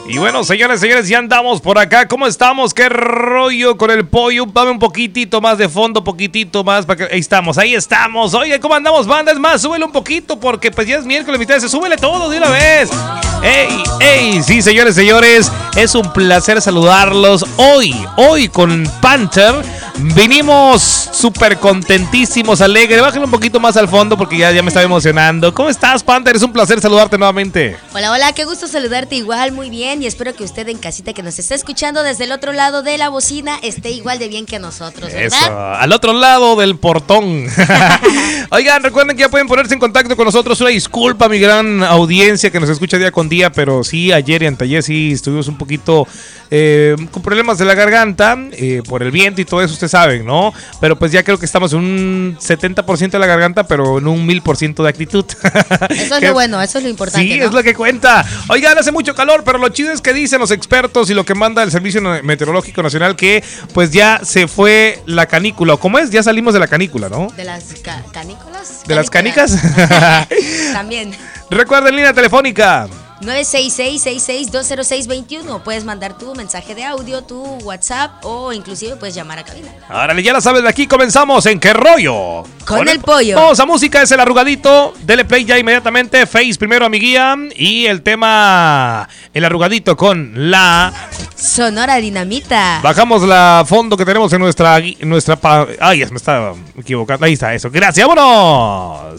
Y bueno, señores, ya andamos por acá. ¿Cómo estamos? ¿Qué rollo con el pollo? Dame un poquitito más de fondo, poquitito más. Para que... Ahí estamos. Oye, ¿cómo andamos, banda? Es más, súbele un poquito porque pues ya es miércoles, mitad de súbele todo de una vez. ¡Ey! Sí, señores, es un placer saludarlos. Hoy con Panther vinimos súper contentísimos, alegres. Bájale un poquito más al fondo porque ya me estaba emocionando. ¿Cómo estás, Panther? Es un placer saludarte nuevamente. Hola, qué gusto saludarte igual, muy bien. Y espero que usted en casita que nos está escuchando desde el otro lado de la bocina esté igual de bien que nosotros, ¿verdad? Eso, al otro lado del portón. Oigan, recuerden que ya pueden ponerse en contacto con nosotros. Una disculpa a mi gran audiencia que nos escucha día con día, pero sí, ayer y anteayer sí estuvimos un poquito con problemas de la garganta, por el viento y todo eso, ustedes saben, ¿no? Pero pues ya creo que estamos en un 70% de la garganta, pero en un 1000% de actitud. Eso es lo bueno, eso es lo importante, sí, ¿no? es lo que cuenta. Oigan, hace mucho calor, pero lo chido es que dicen los expertos y lo que manda el Servicio Meteorológico Nacional que pues ya se fue la canícula. ¿Cómo es? Ya salimos de la canícula, ¿no? ¿De las canículas? ¿De las canicas? También. Recuerden, línea telefónica 966-6620621. Puedes mandar tu mensaje de audio, tu WhatsApp o inclusive puedes llamar a cabina. Árale, ya la sabes, de aquí comenzamos en ¿Qué rollo? Con el pollo. Vamos a música, es el arrugadito. Dele play ya inmediatamente. Face primero a mi guía. Y el tema, el arrugadito con la Sonora Dinamita. Bajamos la fondo que tenemos en nuestra ay, me estaba equivocando. Ahí está eso. Gracias, vámonos.